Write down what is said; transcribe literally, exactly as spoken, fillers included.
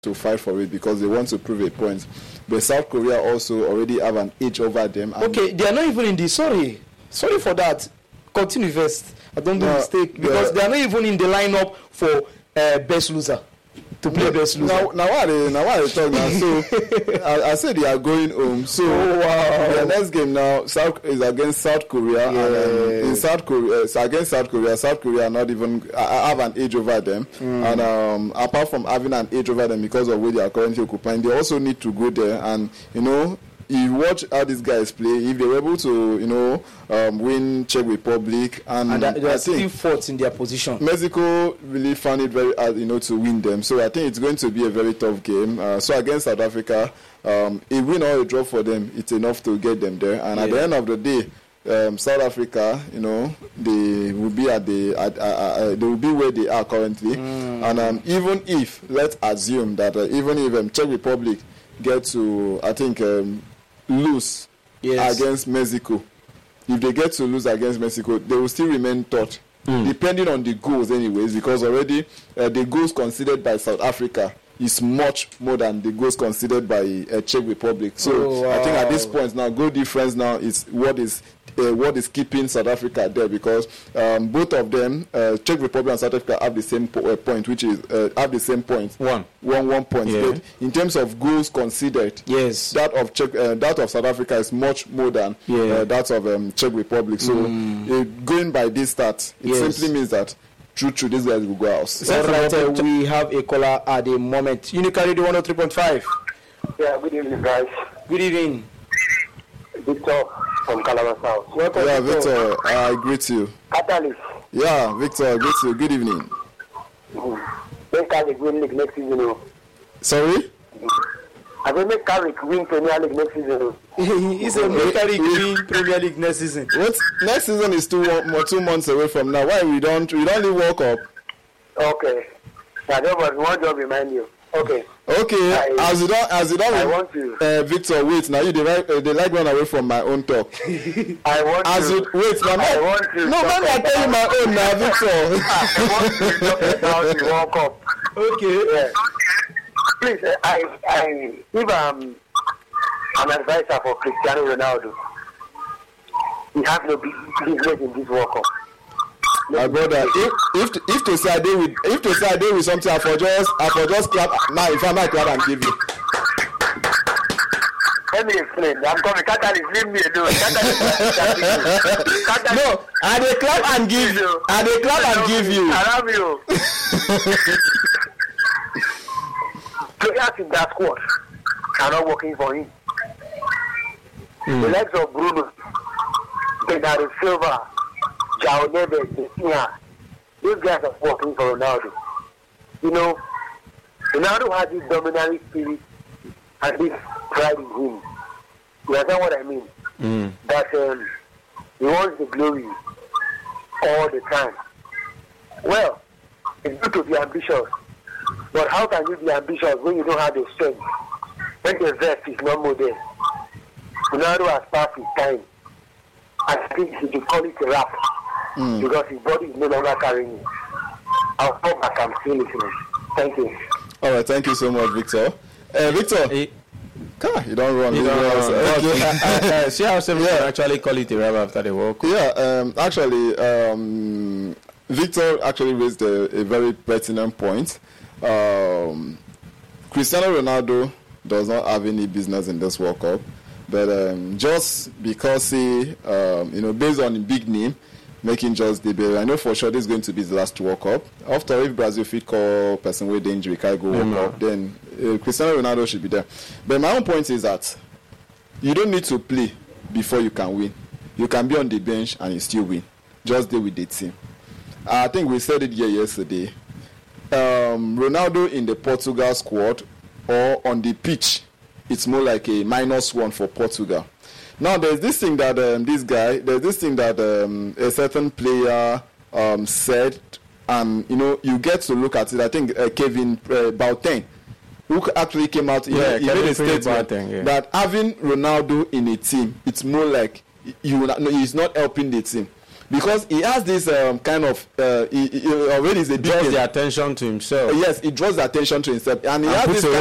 to fight for it because they want to prove a point. But South Korea also already have an edge over them. Okay, they are not even in the sorry, sorry for that. Continue first. I don't do no, mistake because uh, they are not even in the lineup for uh, best loser to play no, best loser. Now, now what they now what they talk now? So I, I said they are going home. So oh, wow. The next game now South is against South Korea, yes. and um, in South Korea, it's against South Korea. South Korea not even uh, have an edge over them, mm. and um, apart from having an edge over them because of where they are currently occupying, they also need to go there and you know. You watch how these guys play. If they're able to, you know, um, win Czech Republic, and, and they are still fourth in their position. Mexico really found it very hard, you know, to win them. So I think it's going to be a very tough game. Uh, so against South Africa, um, a win or a draw for them, it's enough to get them there. And yeah. at the end of the day, um, South Africa, you know, they will be at the, at, uh, uh, they will be where they are currently. Mm. And um, even if, let's assume that uh, even if um, Czech Republic get to, I think. Um, lose yes. against Mexico. If they get to lose against Mexico, they will still remain third, mm. depending on the goals anyways, because already uh, the goals conceded by South Africa is much more than the goals conceded by uh, Czech Republic. So oh, wow. I think at this point now, goal difference now is what is uh, what is keeping South Africa there, because um, both of them, uh, Czech Republic and South Africa, have the same po- uh, point, which is uh, have the same point, one, one, one point. Yeah. But in terms of goals conceded, yes, that of Czech, uh, that of South Africa is much more than yeah. uh, that of um, Czech Republic. So mm. uh, going by this stat, it yes. simply means that. True, true, these guys will go out. So right, uh, we have a caller at the moment. Unicari one oh three point five. Yeah, good evening, guys. Good evening. Victor from Calabar South. Welcome, yeah, Victor, Victor I greet you. Catalyst. Yeah, Victor, I greet you. Good evening. Make Carrick win league next season. Sorry? I will make Carrick win Premier League next season. He's a make Carrick win Premier League next season. What? Next season is two more two months away from now. Why we don't we don't leave World Cup? Okay. I don't want one job remind you. Okay. Okay. I, as you don't as you don't I want to uh, Victor, wait, now you they like uh, they like run away from my own talk. I want as to you wait now. I want to no man I tell you my own now, Victor. I want to talk about the World Cup. Okay. Yeah. Please, I, I, if I'm an advisor for Cristiano Ronaldo, he has no business in this World Cup. My brother, if if if to say I deal with if to say I deal with something, I for just I for just clap now. If I might clap and give you. Let me explain. I'm coming. Catalyst, leave me alone. Catalyst, no, I dey clap and give you. I dey clap and give you. I love you. Players in that squad are not working for him. Mm. The legs of Bruno, Bernardo Silva, João Neves, Vitinha, these guys are working for Ronaldo. You know, Ronaldo has this dominant spirit and this pride in him. You understand what I mean? Mm. That um, he wants the glory all the time. Well, it's good to be ambitious. But how can you be ambitious when you don't have the strength? When the vest is not more there. Ronaldo has passed his time. I think he should call it a wrap. Mm. Because his body is no longer carrying him. I'll come back and still listening. Thank you. All right, thank you so much, Victor. Uh, Victor, hey. God, you don't run. You don't run. Okay. uh, uh, see how some yeah. actually call it a wrap after the World Cup. Yeah, um, actually, um, Victor actually raised a, a very pertinent point. Um, Cristiano Ronaldo does not have any business in this World Cup, but um, just because he, um, you know, based on a big name, making just debut, I know for sure this is going to be the last World Cup. After, if Brazil fit call person with the injury can't go World mm-hmm. Cup, then uh, Cristiano Ronaldo should be there. But my own point is that you don't need to play before you can win. You can be on the bench and you still win. Just deal with the team. I think we said it here yesterday. Um, Ronaldo in the Portugal squad or on the pitch, it's more like a minus one for Portugal. Now, there's this thing that um, this guy, there's this thing that um, a certain player um, said, and you know, you get to look at it. I think uh, Kevin uh, Boateng, who actually came out, yeah, he made a statement Boateng, yeah. that having Ronaldo in a team, it's more like you, he's not helping the team. because he has this um, kind of uh, he, he already is a big Draws name. the attention to himself. Yes, he draws the attention to himself, and he And has puts this away